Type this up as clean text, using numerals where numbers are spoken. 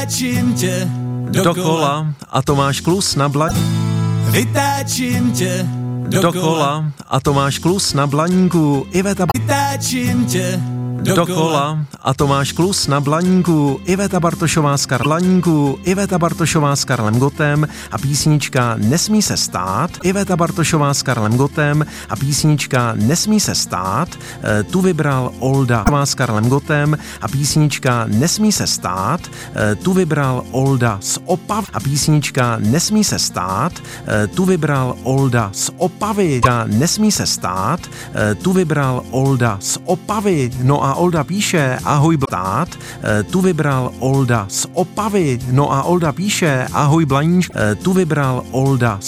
Vytáčím tě dokola a Tomáš Klus na Vytáčím tě dokola a Tomáš Klus na Blaníku, Iveta Vytáčím tě dokola a Tomáš Klus na Blaníku, Iveta Bartošová s Karlaníku, Iveta Bartošová s Karlem Gottem a písnička Nesmí se stát, Iveta Bartošová s Karlem Gottem a písnička Nesmí se stát, tu vybral Olda s Karlem Gottem a písnička Nesmí se stát, tu vybral Olda z Opav a písnička Nesmí se stát, tu vybral Olda z Opavy, Nesmí se stát, tu vybral Olda z Opavy, no a Olda píše, ahoj bltát, tu vybral Olda z Opavy, no a Olda píše, ahoj Blaníč, tu vybral Olda